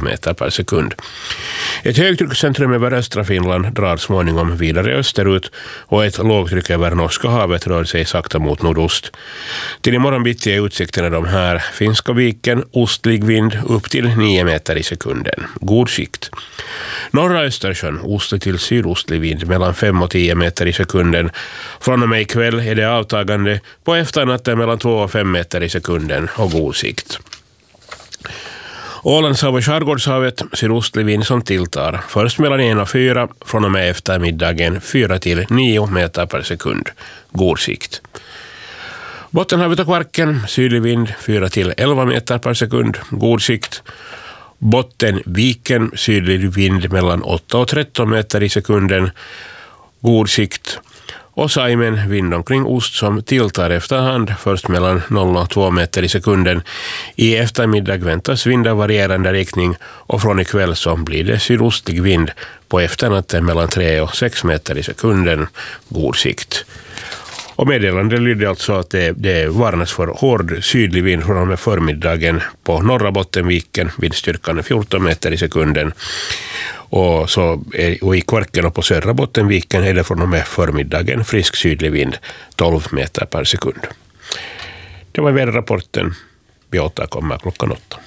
meter per sekund. Ett högtryckscentrum över östra Finland drar småningom vidare österut och ett lågtryck över Norska havet rör sig sakta mot nordost. Till imorgon bitti är utsikterna de här: Finska viken, ostlig vind upp till 9 meter i sekunden. God sikt. Norra Östersjön, ostlig till sydostlig vind mellan 5 och 10 meter i sekunden. Från och med ikväll är det avtagande, på efternatten mellan 2 och 5 meter i sekunden och god sikt. Ålandshav och Skärgårdshavet, sydostlig vind som tilltar. Först mellan 1 och 4, från och med eftermiddagen 4 till 9 meter per sekund. God sikt. Bottenhavet och Kvarken, sydlig vind 4 till 11 meter per sekund. God sikt. Bottenviken, sydlig vind mellan 8 och 13 meter i sekunden. God sikt. Och Saimen, vind omkring ost som tilltar efterhand, först mellan 0 och 2 meter i sekunden. I eftermiddag väntas vind av varierande riktning och från ikväll så blir det sydostlig vind på efternatten mellan 3 och 6 meter i sekunden. God sikt. Och meddelande lyder alltså att det varnas för hård sydlig vind från och med förmiddagen på norra Bottenviken vid styrkan 14 meter i sekunden. Och i Kvarken och på södra Bottenviken är det från och med förmiddagen frisk sydlig vind 12 meter per sekund. Det var väderrapporten. Vi återkommer klockan 8.